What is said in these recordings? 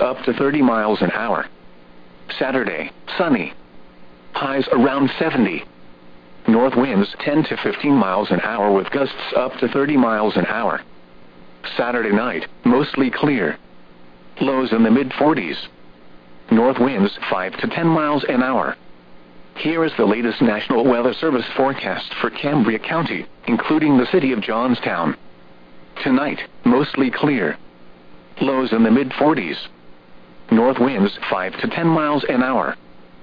up to 30 miles an hour. Saturday, sunny. Highs around 70. North winds 10 to 15 miles an hour with gusts up to 30 miles an hour. Saturday night, mostly clear. Lows in the mid-40s. North winds 5 to 10 miles an hour. Here is the latest National Weather Service forecast for Cambria County, including the city of Johnstown. Tonight, mostly clear. Lows in the mid-40s. North winds 5 to 10 miles an hour.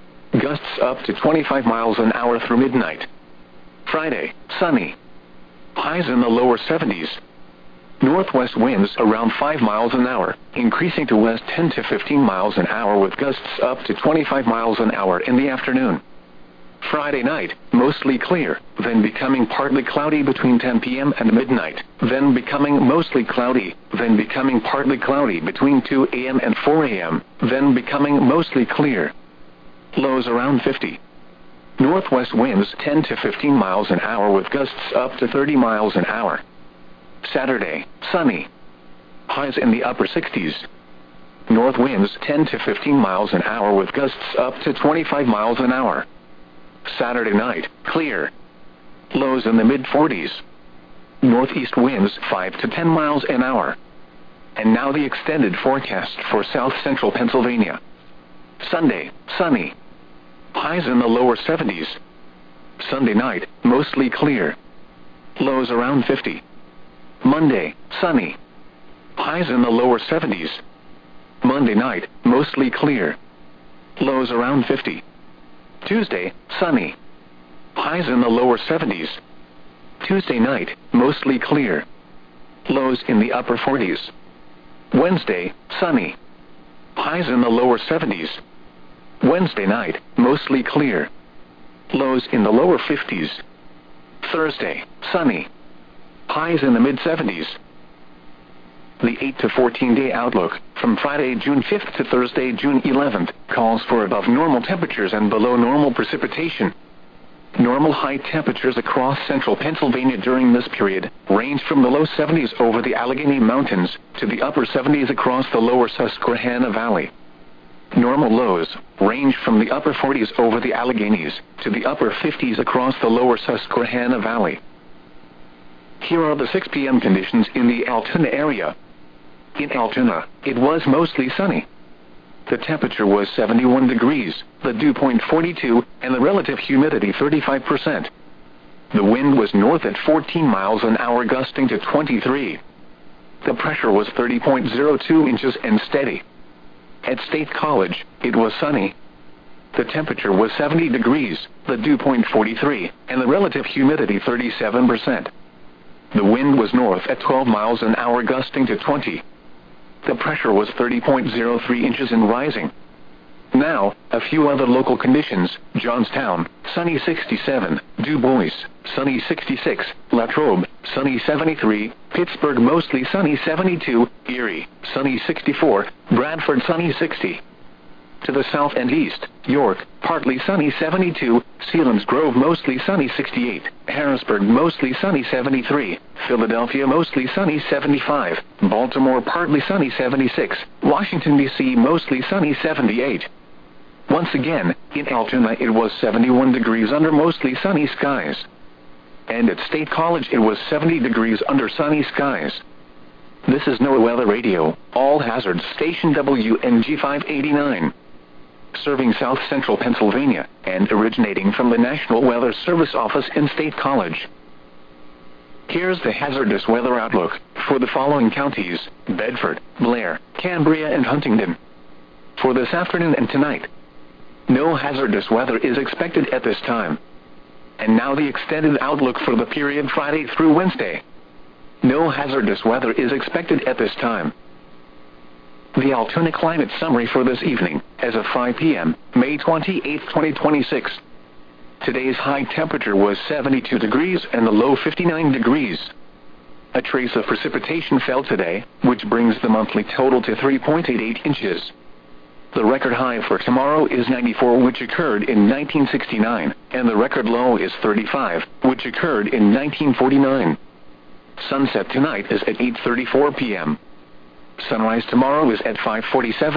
Gusts up to 25 miles an hour through midnight. Friday, sunny. Highs in the lower 70s. Northwest winds around 5 miles an hour, increasing to west 10 to 15 miles an hour with gusts up to 25 miles an hour in the afternoon. Friday night, mostly clear, then becoming partly cloudy between 10 p.m. and midnight, then becoming mostly cloudy, then becoming partly cloudy between 2 a.m. and 4 a.m., then becoming mostly clear. Lows around 50. Northwest winds 10 to 15 miles an hour with gusts up to 30 miles an hour. Saturday, sunny. Highs in the upper 60s. North winds 10 to 15 miles an hour with gusts up to 25 miles an hour. Saturday night, clear. Lows in the mid-40s. Northeast winds 5 to 10 miles an hour. And now the extended forecast for south-central Pennsylvania. Sunday, sunny. Highs in the lower 70s. Sunday night, mostly clear. Lows around 50. Monday, sunny. Highs in the lower 70s. Monday night, mostly clear. Lows around 50. Tuesday, sunny. Highs in the lower 70s. Tuesday night, mostly clear. Lows in the upper 40s. Wednesday, sunny. Highs in the lower 70s. Wednesday night, mostly clear. Lows in the lower 50s. Thursday, sunny. Highs in the mid-70s. The 8 to 14 day outlook, from Friday, June 5th to Thursday, June 11th, calls for above normal temperatures and below normal precipitation. Normal high temperatures across central Pennsylvania during this period range from the low 70s over the Allegheny Mountains to the upper 70s across the lower Susquehanna Valley. Normal lows range from the upper 40s over the Alleghenies to the upper 50s across the lower Susquehanna Valley. Here are the 6 p.m. conditions in the Altoona area. In Altoona, it was mostly sunny. The temperature was 71 degrees, the dew point 42, and the relative humidity 35%. The wind was north at 14 miles an hour, gusting to 23. The pressure was 30.02 inches and steady. At State College, it was sunny. The temperature was 70 degrees, the dew point 43, and the relative humidity 37%. The wind was north at 12 miles an hour, gusting to 20. The pressure was 30.03 inches and rising. Now, a few other local conditions. Johnstown, sunny 67, Du Bois, sunny 66, Latrobe, sunny 73, Pittsburgh, mostly sunny 72, Erie, sunny 64, Bradford, sunny 60. To the south and east, York, partly sunny 72, Selinsgrove, mostly sunny 68, Harrisburg, mostly sunny 73, Philadelphia, mostly sunny 75, Baltimore, partly sunny 76, Washington, D.C., mostly sunny 78. Once again, in Altoona it was 71 degrees under mostly sunny skies. And at State College it was 70 degrees under sunny skies. This is NOAA Weather Radio, all hazards, station WNG 589. Serving south-central Pennsylvania, and originating from the National Weather Service office in State College. Here's the hazardous weather outlook for the following counties: Bedford, Blair, Cambria, and Huntingdon. For this afternoon and tonight, no hazardous weather is expected at this time. And now the extended outlook for the period Friday through Wednesday. No hazardous weather is expected at this time. The Altoona climate summary for this evening, as of 5 p.m., May 28, 2026. Today's high temperature was 72 degrees and the low 59 degrees. A trace of precipitation fell today, which brings the monthly total to 3.88 inches. The record high for tomorrow is 94, which occurred in 1969, and the record low is 35, which occurred in 1949. Sunset tonight is at 8:34 p.m. Sunrise tomorrow is at 5:47